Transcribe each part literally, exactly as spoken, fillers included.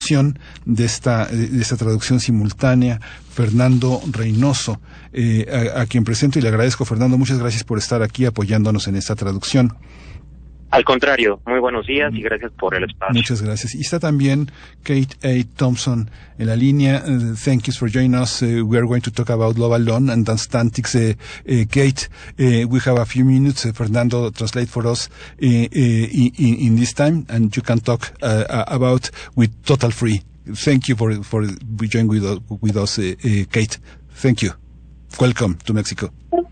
traducción de esta, de esta traducción simultánea, Fernando Reynoso, eh, a, a quien presento y le agradezco. Fernando, muchas gracias por estar aquí apoyándonos en esta traducción. Al contrario, muy buenos días y gracias por el espacio. Muchas gracias. Y está también Kate A. Thompson en la línea. Uh, thank you for joining us. Uh, we are going to talk about Love Alone and Dance Tactics. Uh, uh, Kate, uh, we have a few minutes. Uh, Fernando, translate for us uh, uh, in, in this time, and you can talk uh, about with total free. Thank you for for joining with us, with us uh, uh, Kate. Thank you. Welcome to Mexico.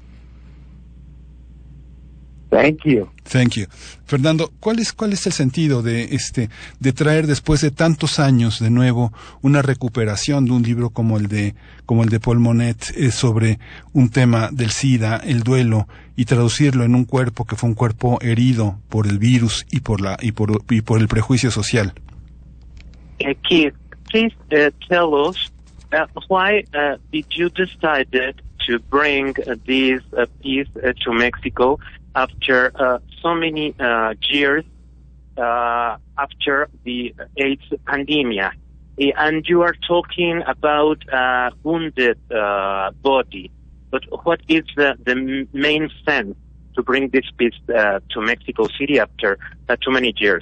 Thank you. Thank you. Fernando, ¿cuál es, cuál es el sentido de este, de traer después de tantos años de nuevo una recuperación de un libro como el de, como el de Paul Monet, eh, sobre un tema del SIDA, el duelo, y traducirlo en un cuerpo que fue un cuerpo herido por el virus y por la, y por, y por el prejuicio social? Uh, Keith, please uh, tell us uh, why uh, did you decide to bring uh, this uh, piece uh, to Mexico after uh, so many uh, years uh, after the AIDS pandemic? And you are talking about uh, wounded uh, body, but what is the, the main sense to bring this piece uh, to Mexico City after uh, too many years?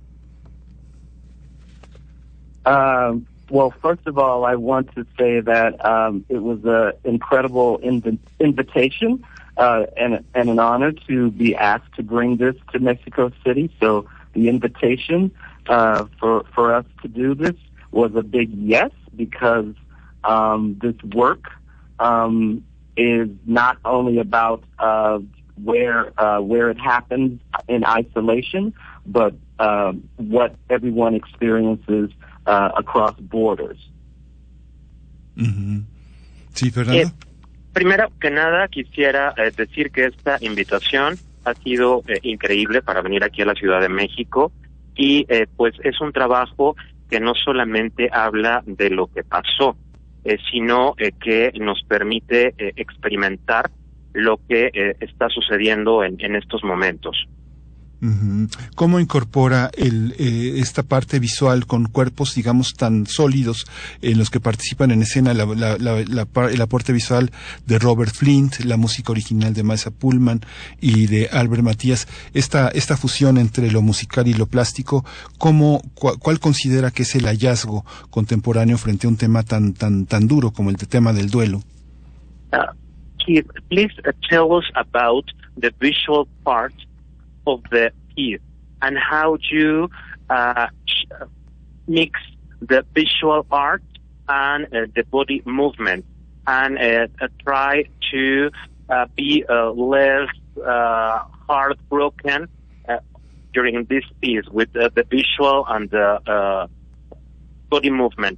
Um, well, first of all, I want to say that um, it was an incredible inv- invitation uh, and, and an honor to be asked to bring this to Mexico City. So the invitation uh, for for us to do this was a big yes, because um, this work um, is not only about uh, where uh, where it happens in isolation, but uh, what everyone experiences Uh, across borders. Mm-hmm. Sí, Fernando. Eh, primero que nada, quisiera eh, decir que esta invitación ha sido eh, increíble para venir aquí a la Ciudad de México, y eh, pues es un trabajo que no solamente habla de lo que pasó, eh, sino eh, que nos permite eh, experimentar lo que eh, está sucediendo en, en estos momentos. Uh-huh. ¿Cómo incorpora el, eh, esta parte visual con cuerpos, digamos, tan sólidos en los que participan en escena la, la, la, la, el aporte visual de Robert Flint, la música original de Maisa Pullman y de Albert Matías? Esta, esta fusión entre lo musical y lo plástico, ¿cómo, cu- ¿cuál considera que es el hallazgo contemporáneo frente a un tema tan, tan, tan duro como el tema del duelo? Uh, Keith, please uh, tell us about the visual part of the piece and how you uh, mix the visual art and uh, the body movement, and uh, uh, try to uh, be uh, less uh, heartbroken uh, during this piece with uh, the visual and the uh, body movement.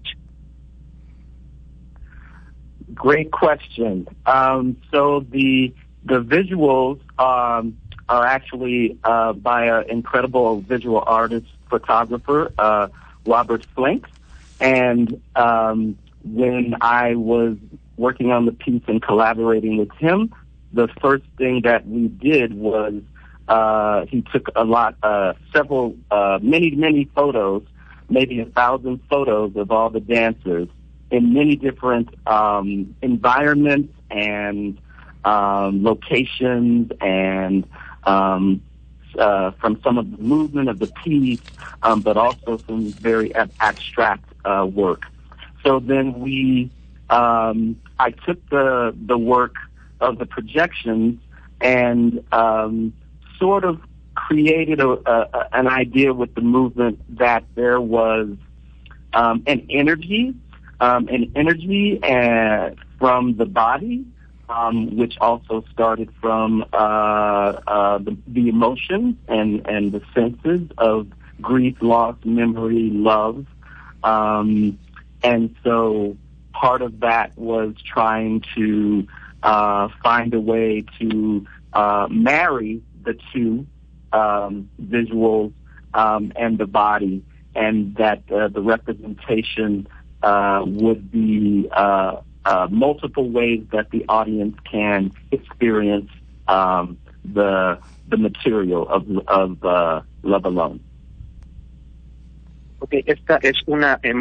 Great question. Um, so the the visuals um, are actually uh, by an incredible visual artist, photographer, uh, Robert Flint. And um, when I was working on the piece and collaborating with him, the first thing that we did was uh, he took a lot, uh, several, uh, many, many photos, maybe a thousand photos of all the dancers in many different um, environments and um, locations, and um, uh, from some of the movement of the piece, um, but also some very ab- abstract uh, work. So then we, um, I took the the work of the projections and um, sort of created a, a, an idea with the movement that there was um, an energy, um, an energy uh, from the body, um, which also started from uh, uh, the, the emotions and, and the senses of grief, loss, memory, love. Um, and so part of that was trying to uh, find a way to uh, marry the two, um, visuals um, and the body, and that uh, the representation uh, would be uh, uh, multiple ways that the audience can experience um, the the material of of uh, Love Alone. Okay, esta es una